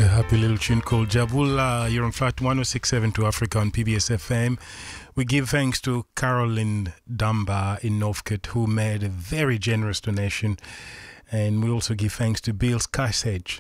A happy little tune called Jabula. You're on Flat 106.7 to Africa on PBS FM. We give thanks to Carolyn Dunbar in Northcote, who made a very generous donation. And we also give thanks to Bill Skasey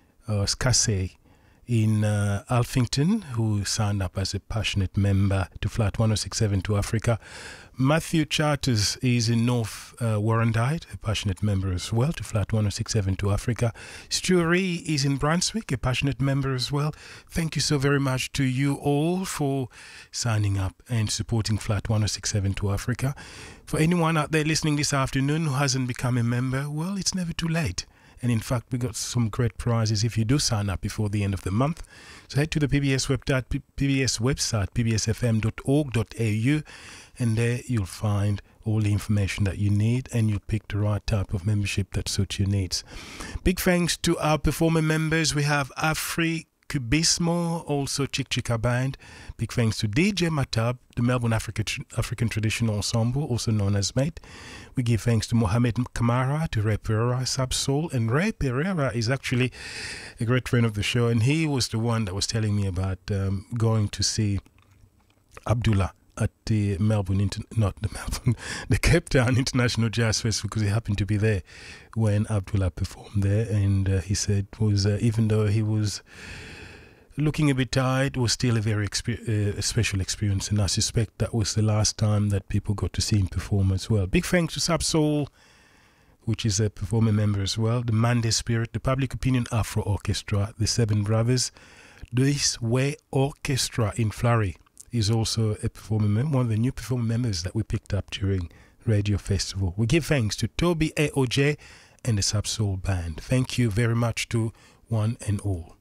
in Alphington, who signed up as a passionate member to Flat 106.7 to Africa. Matthew Charters is in North Warrandyte, a passionate member as well to Flat 106.7 to Africa. Stu Ree is in Brunswick, a passionate member as well. Thank you so very much to you all for signing up and supporting Flat 106.7 to Africa. For anyone out there listening this afternoon who hasn't become a member, well, it's never too late. And in fact, we got some great prizes if you do sign up before the end of the month. So head to the PBS website, pbsfm.org.au, and there you'll find all the information that you need, and you'll pick the right type of membership that suits your needs. Big thanks to our performer members. We have Afri Kubismo, also Chick Chicka Band. Big thanks to DJ Matab, the Melbourne African Traditional Ensemble, also known as MATE. We give thanks to Mohamed Kamara, to Ray Pereira, Sub-Soul. And Ray Pereira is actually a great friend of the show, and he was the one that was telling me about going to see Abdullah at the the Cape Town International Jazz Festival, because he happened to be there when Abdullah performed there. And he said was even though he was looking a bit tired, it was still a very special experience, and I suspect that was the last time that people got to see him perform as well. Big thanks to Sub-Soul, which is a performer member as well, the Monday Spirit, the Public Opinion Afro Orchestra, the Seven Brothers, This Way Orchestra in Flurry is also a performer member, one of the new performer members that we picked up during Radio Festival. We give thanks to Toby AOJ and the Sub-Soul Band. Thank you very much to one and all.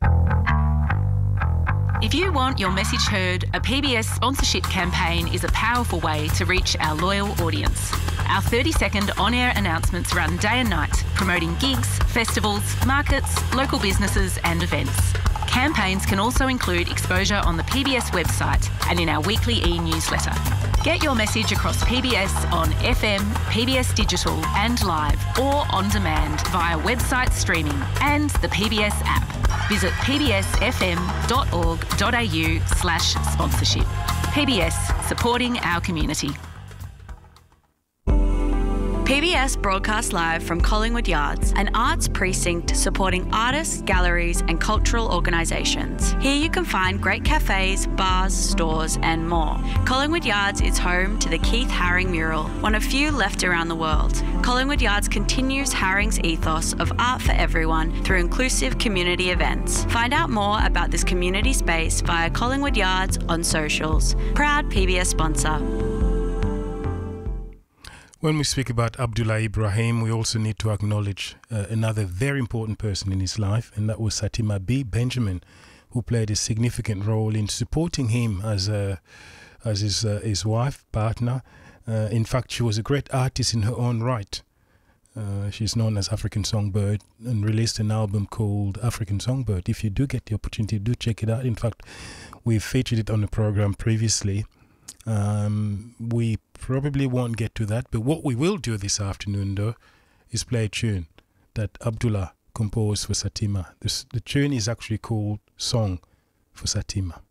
If you want your message heard, a PBS sponsorship campaign is a powerful way to reach our loyal audience. Our 30-second on-air announcements run day and night, promoting gigs, festivals, markets, local businesses and events. Campaigns can also include exposure on the PBS website and in our weekly e-newsletter. Get your message across PBS on FM, PBS Digital and live, or on demand via website streaming and the PBS app. Visit pbsfm.org.au/sponsorship. PBS, supporting our community. PBS broadcasts live from Collingwood Yards, an arts precinct supporting artists, galleries and cultural organisations. Here you can find great cafes, bars, stores and more. Collingwood Yards is home to the Keith Haring mural, one of few left around the world. Collingwood Yards continues Haring's ethos of art for everyone through inclusive community events. Find out more about this community space via Collingwood Yards on socials. Proud PBS sponsor. When we speak about Abdullah Ibrahim, we also need to acknowledge another very important person in his life, and that was Satima B. Benjamin, who played a significant role in supporting him as his wife, partner. In fact, she was a great artist in her own right. She's known as African Songbird and released an album called African Songbird. If you do get the opportunity, do check it out. In fact, we've featured it on the program previously. We probably won't get to that, but what we will do this afternoon, though, is play a tune that Abdullah composed for Satima. The tune is actually called Song for Satima.